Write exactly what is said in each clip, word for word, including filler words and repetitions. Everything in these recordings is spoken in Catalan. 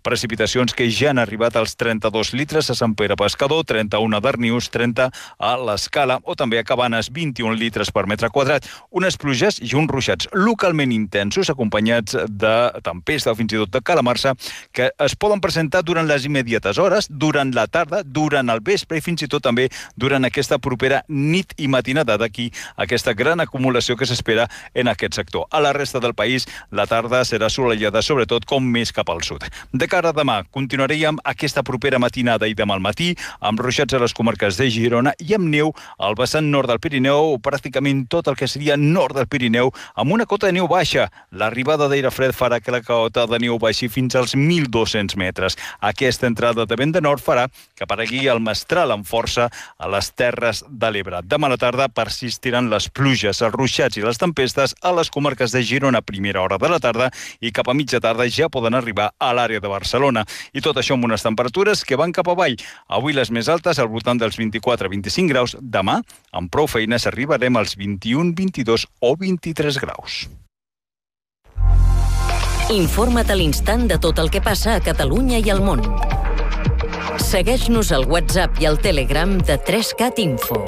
Precipitacions que ja han arribat als trenta-dos litres a Sant Pere Pescador, trenta-un a Darnius, trenta a l'Escala o també a Cabanes, vint-i-un litres per metre quadrat. Unes pluges i uns ruixats localment intensos, acompanyats de tempesta o fins i tot de calamarsa, que es poden presentar durant les immediates hores, durant la tarda, durant el vespre i fins i tot també durant aquesta propera nit i matinada, d'aquí aquesta gran acumulació que s'espera en aquest sector. A la resta del país, la tarda serà assolellada, sobretot com més cap al sud. De cara a demà, continuaríem aquesta propera matinada i demà al matí, amb ruixats a les comarques de Girona i amb neu al vessant nord del Pirineu, pràcticament tot el que seria nord del Pirineu, amb una cota de neu baixa. L'arribada d'aire fred farà que la cota de neu baixi fins als mil dos-cents metres. Aquesta entrada de vent de nord farà que aparegui el mestral amb força a les Terres de l'Ebre. Demà a la tarda persistiran les pluges, els ruixats i les tempestes a les comarques de Girona a primera hora de la tarda i cap a mitja tarda ja poden arribar a l'àrea de Barcelona. I tot això amb unes temperatures que van cap avall. Avui les més altes al voltant dels vint-i-quatre a vint-i-cinc graus. Demà, amb prou feines, arribarem als vint-i-un, vint-i-dos o vint-i-tres graus. Informa't a l'instant de tot el que passa a Catalunya i al món. Segueix-nos al WhatsApp i al Telegram de tres cat Info.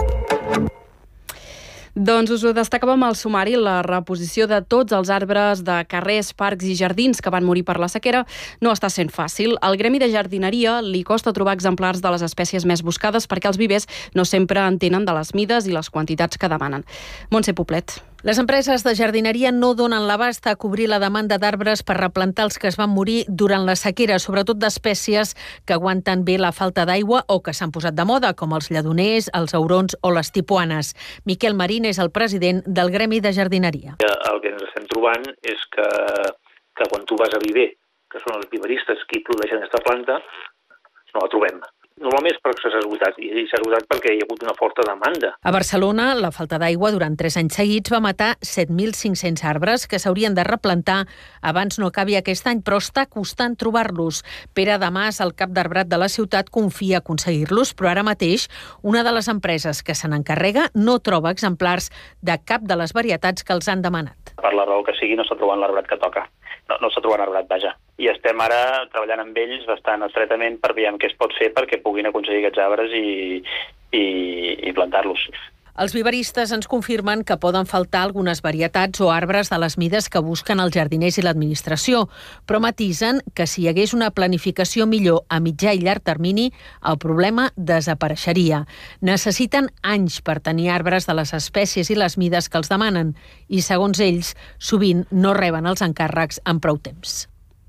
Doncs us ho destacàvem al sumari, la reposició de tots els arbres de carrers, parcs i jardins que van morir per la sequera no està sent fàcil. Al gremi de jardineria li costa trobar exemplars de les espècies més buscades perquè els vivers no sempre entenen de les mides i les quantitats que demanen. Montse Poblet. Les empreses de jardineria no donen l'abast a cobrir la demanda d'arbres per replantar els que es van morir durant la sequera, sobretot d'espècies que aguanten bé la falta d'aigua o que s'han posat de moda, com els lledoners, els aurons o les tipuanes. Miquel Marín és el president del gremi de jardineria. El que ens estem trobant és que, que quan tu vas a viver, que són els viveristes qui produeixen aquesta planta, no la trobem. Normalment és perquè s'ha esgotat, i s'ha esgotat perquè hi ha hagut una forta demanda. A Barcelona, la falta d'aigua durant tres anys seguits va matar set mil cinc-cents arbres que s'haurien de replantar abans no acabi aquest any, però està costant trobar-los. Pere Damas, el cap d'arbrat de la ciutat, confia aconseguir-los, però ara mateix una de les empreses que se n'encarrega no troba exemplars de cap de les varietats que els han demanat. Per la raó que sigui, no està trobant l'arbrat que toca. No, no s'ha trobat arbrat, vaja. I estem ara treballant amb ells bastant estretament per veure què es pot fer perquè puguin aconseguir aquests arbres i, i, i plantar-los. Els viveristes ens confirmen que poden faltar algunes varietats o arbres de les mides que busquen els jardiners i l'administració, però matisen que si hi hagués una planificació millor a mitjà i llarg termini, el problema desapareixeria. Necessiten anys per tenir arbres de les espècies i les mides que els demanen i, segons ells, sovint no reben els encàrrecs en prou temps.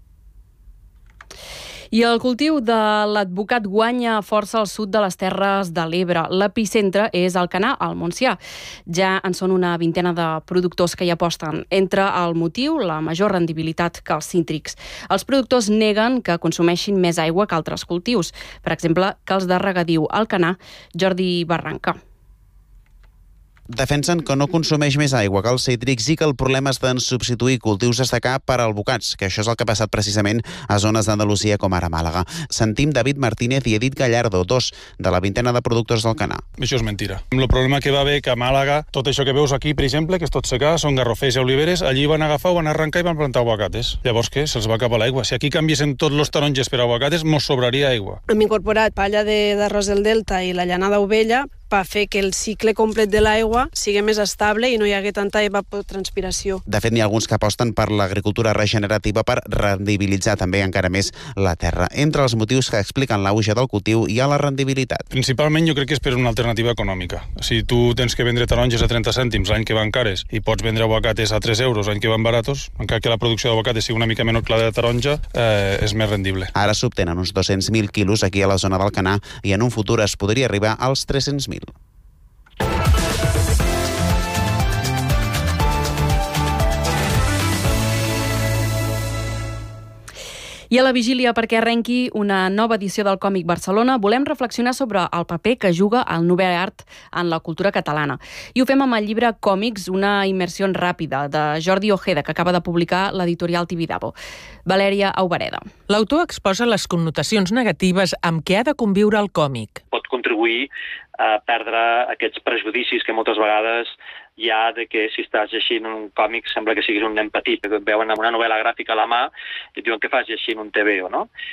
I el cultiu de l'advocat guanya força al sud de les Terres de l'Ebre. L'epicentre és Alcanar, al Montsià. Ja en són una vintena de productors que hi aposten. Entre el motiu, la major rendibilitat que els cítrics. Els productors neguen que consumeixin més aigua que altres cultius. Per exemple, que els de regadiu Alcanar, Jordi Barranca. Defensen que no consumeix més aigua que els cítrics i que el problema està en substituir cultius a secà per albocats, que això és el que ha passat precisament a zones d'Andalusia com ara Màlaga. Sentim David Martínez i Edith Gallardo, dos de la vintena de productors d'Alcanar. Això és mentira. El problema que va haver que a Màlaga, tot això que veus aquí, per exemple, que és tot secà, són garrofers i oliveres, allí van agafar, van arrencar i van plantar aguacates. Llavors què? Se'ls va cap a l'aigua. Si aquí canviessin tots els taronges per aguacates, mos sobraria aigua. Hem incorporat palla d'arròs del delta i la llanada ovella per fer que el cicle complet de l'aigua sigui més estable i no hi hagi tanta evapotranspiració. De fet, n'hi ha alguns que aposten per l'agricultura regenerativa per rendibilitzar també encara més la terra. Entre els motius que expliquen l'auge del cultiu hi ha la rendibilitat. Principalment jo crec que és per una alternativa econòmica. Si tu tens que vendre taronges a trenta cèntims l'any que van cares i pots vendre aguacates a tres euros l'any que van baratos, encara que la producció d'aguacates sigui una mica menor que la de taronja, eh, és més rendible. Ara s'obtenen uns dos-cents mil quilos aquí a la zona d'Alcanar i en un futur es podria arribar als tres-cents mil. I a la vigília perquè arrenqui una nova edició del Còmic Barcelona, volem reflexionar sobre el paper que juga el novel art en la cultura catalana. I ho fem amb el llibre Còmics, una immersió ràpida, de Jordi Ojeda, que acaba de publicar l'editorial Tibidabo. Valèria Aubareda. L'autor exposa les connotacions negatives amb què ha de conviure el còmic. Pot contribuir a perdre aquests prejudicis que moltes vegades hi ha de que si estàs llegint un còmic sembla que siguis un nen petit, que et veuen amb una novel·la gràfica a la mà i et diuen què fas llegint un T V O, no?